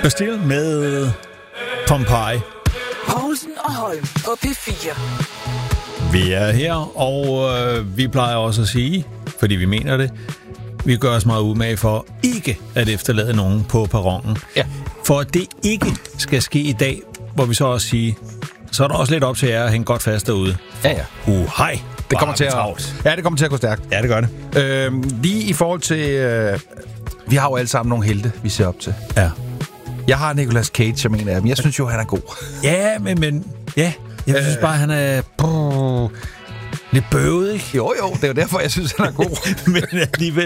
Bastille med Pompeii. Poulsen og Holm på P4. Vi er her, og vi plejer også at sige, fordi vi mener det, vi gør os meget umage for ikke at efterlade nogen på perronen. Ja. For at det ikke skal ske i dag, hvor vi så også sige, så er der også lidt op til jer at hænge godt fast derude. Ja. Hej. Det kommer til det kommer til at gå stærkt. Ja, det gør det. Lige i forhold til... vi har jo alle sammen nogle helte, vi ser op til. Ja. Jeg har Nicolas Cage som en af dem. Jeg synes jo, han er god. Ja, men jeg synes bare, han er lidt bøvet, ikke? Jo, det er jo derfor, jeg synes, han er god. Men alligevel...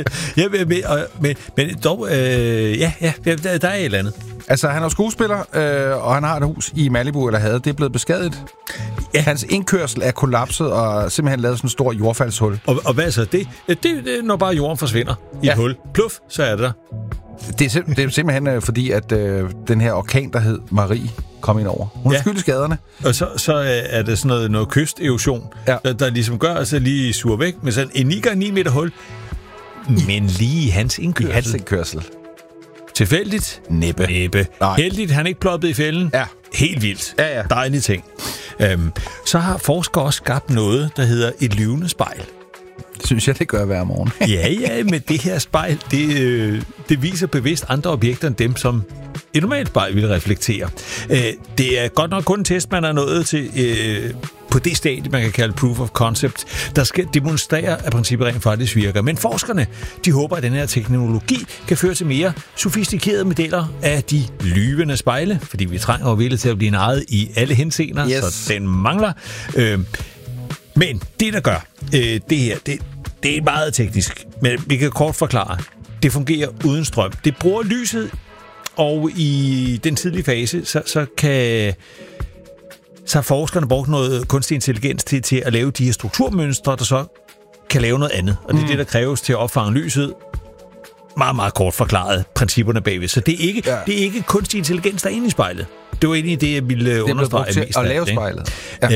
Men dog... der er et eller andet. Altså, han er skuespiller, og han har et hus i Malibu, eller havde. Det er blevet beskadiget. Ja. Hans indkørsel er kollapset, og simpelthen lavet sådan en stor jordfaldshul. Og hvad så? Det når bare jorden forsvinder i et hul. Pluf, så er det der. Det er simpelthen fordi, at den her orkan, der hed Marie, kom ind over. Hun er skyld i skaderne. Og så er det sådan noget kysterosion, der ligesom gør, at så lige suger væk med sådan en 9x9 meter hul. Men lige hans indkørsel. Tilfældigt? Næppe. Heldigt, han ikke ploppet i fælden? Ja. Helt vildt. Ja. Dejlige ting. Så har forskere også skabt noget, der hedder et lyvende spejl. Det synes jeg, det gør hver morgen. ja, men det her spejl, det viser bevidst andre objekter end dem, som et normalt spejl vil reflektere. Det er godt nok kun en test, man er nået til på det stadie, man kan kalde proof of concept, der skal demonstrere, at princippet rent faktisk virker. Men forskerne, de håber, at den her teknologi kan føre til mere sofistikerede modeller af de lyvende spejle, fordi vi trænger jo vildt til at blive nejet i alle henseender, så den mangler. Men det, der gør det her, det er meget teknisk, men vi kan kort forklare. Det fungerer uden strøm. Det bruger lyset, og i den tidlige fase, så har forskerne brugt noget kunstig intelligens til at lave de her strukturmønstre, der så kan lave noget andet. Og det er det, der kræves til at opfange lyset. Meget, meget kort forklaret principperne bagved. Så det er ikke kunstig intelligens, der er inde i spejlet. Det var egentlig det, jeg ville understrege mest. At lave spejlet.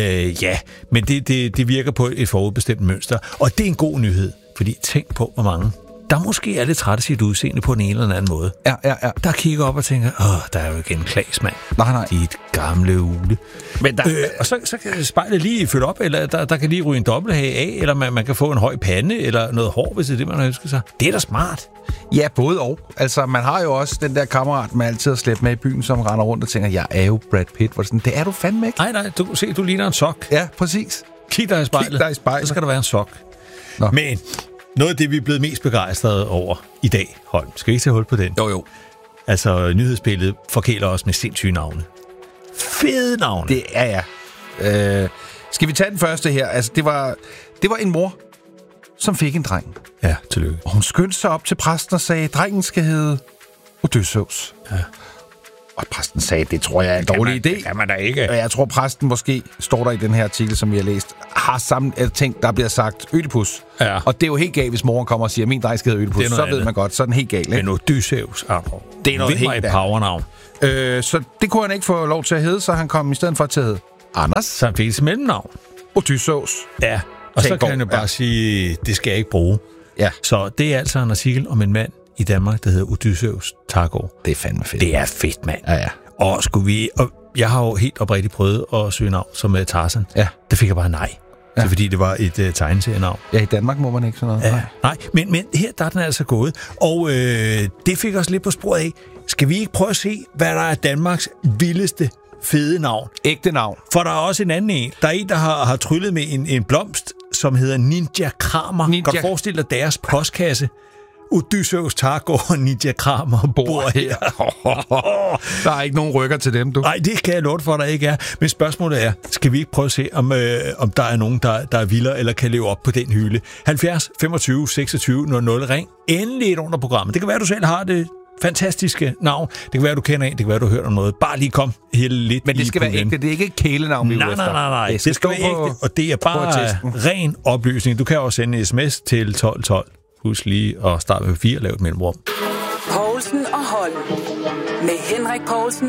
Men det virker på et forudbestemt mønster. Og det er en god nyhed, fordi tænk på, hvor mange der måske er lidt træt af sit udseende på en eller anden måde. Ja. Der kigger op og tænker, der er jo igen Klaas, mand. Nej. Dit gamle ule. Men og så kan spejlet lige fylde op, eller der kan lige ryge en dobbelthage af, eller man kan få en høj pande, eller noget hår, hvis det er det, man har ønsket sig. Det er da smart. Ja, både og. Altså, man har jo også den der kammerat, man altid har slæbt med i byen, som render rundt og tænker, jeg er jo Brad Pitt. Hvor sådan, det er du fandme ikke. Nej, du ligner en sok. Ja, præcis. Kig dig i spejlet. Så skal der være en sok. Nå. Men noget af det, vi er blevet mest begejstrede over i dag, Holm. Skal vi ikke tage hul på den? Jo. Altså, nyhedsbilledet forkæler os med sindssyge navne. Fede navne. Det er skal vi tage den første her? Altså, det var en mor, som fik en dreng. Ja, tillykke. Og hun skyndte sig op til præsten og sagde, drengen skal hedde Odysseus. Ja. Og præsten sagde, det tror jeg er en dårlig idé. Det kan man da ikke. Og jeg tror, præsten måske, står der i den her artikel, som vi har læst, har samme ting, der bliver sagt Ødipus. Ja. Og det er jo helt galt, hvis moren kommer og siger, min dreng skal hedde Ødipus. Så ved man godt, så er den helt galt. Men Odysseus, det er noget helt powernavn. Så det kunne han ikke få lov til at hedde, så han kom i stedet for til at hedde Anders. Så han fik et mellemnavn. Odysseus. Ja, og så kan han jo bare sige, det skal jeg ikke bruge. Ja. Så det er altså en artikel om en mand i Danmark, der hedder Odysseus Targaard. Det er fandme fedt. Det er fedt, mand. Ja. Og jeg har jo helt oprigtigt prøvet at søge navn som Tarzan. Ja. Det fik jeg bare nej. Ja. Det er fordi, det var et tegneserienavn. Ja, i Danmark må man ikke sådan noget. Ja. Nej, men her der er den altså gået. Og det fik os lidt på sporet af. Skal vi ikke prøve at se, hvad der er Danmarks vildeste fede navn? Ægte navn. For der er også en anden en. Der er en, der har tryllet med en blomst, som hedder Ninja Kramer. Kan du forestille dig deres postkasse? Odysseus Targaard og Ninja Kramer bor her. Der er ikke nogen rykker til dem, du. Nej, det kan jeg love for, der ikke er. Men spørgsmålet er, skal vi ikke prøve at se, om der er nogen, der er vildere eller kan leve op på den hylde? 70 25 26 00. Ring endelig under programmet. Det kan være, du selv har det fantastiske navn. Det kan være, du kender en. Det kan være, du har hørt om noget. Bare lige kom lidt. Men det skal være ægte. Det er ikke et kælenavn, vi er efter. Nej. Det skal være ægte, og det er bare ren oplysning. Du kan også sende en sms til 1212. Husk lige at starte med 4 og lave et mellemrum. Poulsen og Holm. Med Henrik Poulsen